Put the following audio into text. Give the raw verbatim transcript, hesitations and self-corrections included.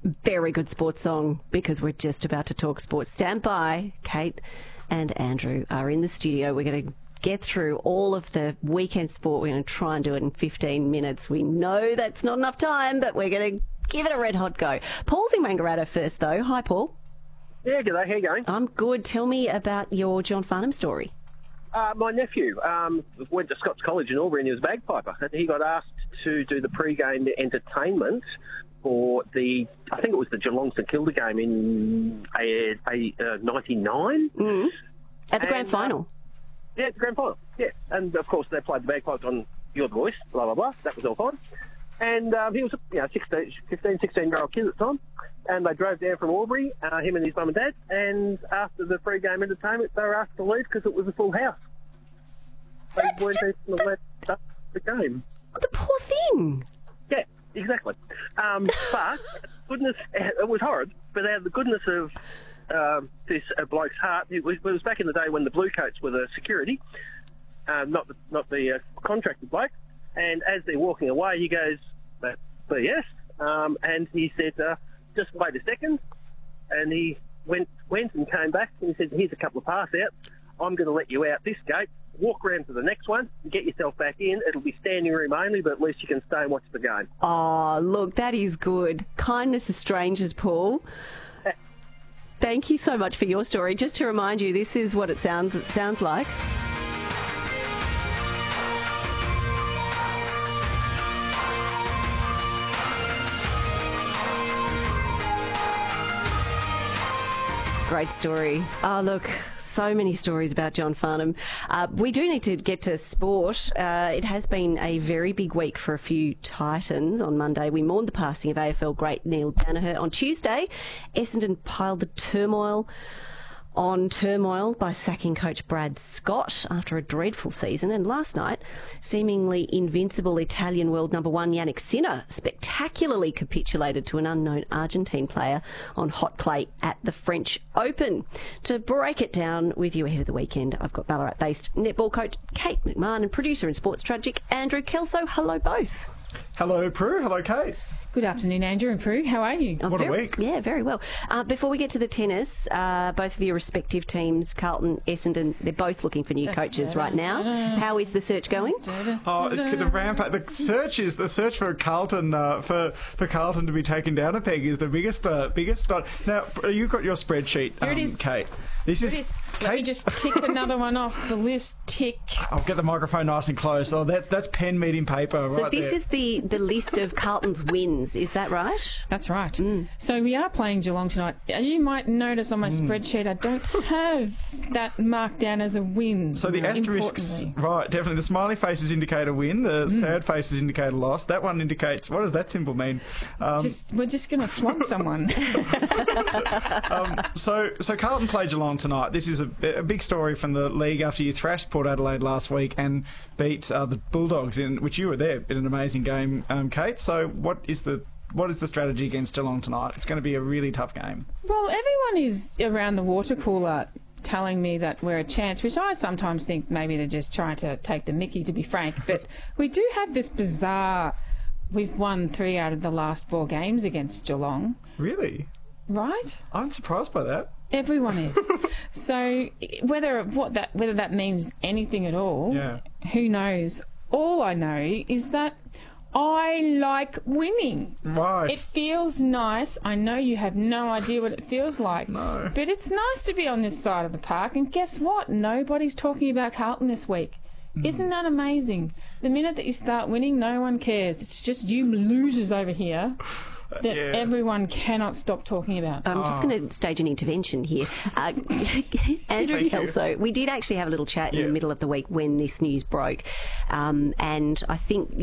very good sports song because we're just about to talk sports. Stand by. Kate and Andrew are in the studio. We're going to get through all of the weekend sport. We're going to try and do it in fifteen minutes. We know that's not enough time, but we're going to give it a red hot go. Paul's in Wangaratta first, though. Hi, Paul. Yeah, g'day. How you going? I'm good. Tell me about your John Farnham story. Uh, my nephew um, went to Scots College in Albury and he was a bagpiper. And he got asked to do the pre-game entertainment for the, I think it was the Geelong St Kilda game in a, a, uh, ninety-nine. Mm. At the and, grand final. Uh, yeah, the grand final. Yeah. And, of course, they played the bagpipes on You're the Voice, blah, blah, blah. That was all fine. And um, he was a you know, sixteen, fifteen, sixteen-year-old kid at the time. And they drove down from Albury, uh, him and his mum and dad. And after the pre-game entertainment, they were asked to leave because it was a full house. They That's weren't just, even allowed to start the game. the poor thing. Yeah, exactly. Um, but goodness, it was horrid. But out of the goodness of um, this uh, bloke's heart, it was, it was back in the day when the blue coats were the security, uh, not the not the uh, contracted bloke. And as they're walking away, he goes, "That's B S." Um, and he said, uh, "Just wait a second." And he went went and came back and he said, "Here's a couple of pass outs. I'm going to let you out this gate. Walk around to the next one and get yourself back in. It'll be standing room only, but at least you can stay and watch the game." Oh, look, that is good. Kindness of strangers, Paul. Thank you so much for your story. Just to remind you, this is what it sounds it sounds like. Great story. Oh, look, so many stories about John Farnham. Uh, we do need to get to sport. Uh, it has been a very big week for a few Titans. On Monday, we mourned the passing of A F L great Neil Danaher. On Tuesday, Essendon piled the turmoil on turmoil by sacking coach Brad Scott after a dreadful season. And last night, seemingly invincible Italian world number one Yannick Sinner spectacularly capitulated to an unknown Argentine player on hot clay at the French Open. To break it down with you ahead of the weekend, I've got Ballarat-based netball coach Kate McMahon and producer and sports tragic Andrew Kelso. Hello both. Hello Prue, hello Kate. Good afternoon, Andrew and Prue. How are you? Oh, what very, a week. Yeah, very well. Uh, before we get to the tennis, uh, both of your respective teams, Carlton, Essendon, they're both looking for new coaches right now. How is the search going? Oh, the rampart, the search is the search for Carlton uh, for for Carlton to be taken down a peg is the biggest uh, biggest start. Now you've got your spreadsheet, Here um, it is. Kate. This Here is. it is. Kate, Let me just tick another one off the list. Tick. I'll get the microphone nice and close. Oh, that's that's pen meeting paper. So right this there. is the, the list of Carlton's wins, is that right? That's right. So we are playing Geelong tonight. As you might notice on my spreadsheet, I don't have that marked down as a win. So the asterisks, importantly. right, definitely. The smiley faces indicate a win. The sad faces indicate a loss. That one indicates, what does that symbol mean? Um, Just, we're just going to flog someone. um, so, so Carlton play Geelong tonight. This is a, a big story from the league after you thrashed Port Adelaide last week and beat uh, the Bulldogs, in which you were there in an amazing game, um, Kate. So, what is the what is the strategy against Geelong tonight? It's going to be a really tough game. Well, everyone is around the water cooler telling me that we're a chance, which I sometimes think maybe they're just trying to take the mickey, to be frank. But we do have this bizarre... We've won three out of the last four games against Geelong. Really? Right? I'm surprised by that. Everyone is. So whether what that whether that means anything at all, Yeah. who knows? All I know is that I like winning. Right. It feels nice. I know you have no idea what it feels like. No. But it's nice to be on this side of the park. And guess what? Nobody's talking about Carlton this week. Isn't that amazing? The minute that you start winning, no one cares. It's just you losers over here that Yeah. everyone cannot stop talking about. I'm just going to stage an intervention here. Uh, Andrew Thank you. Kelso, we did actually have a little chat in Yeah. the middle of the week when this news broke. Um, and I think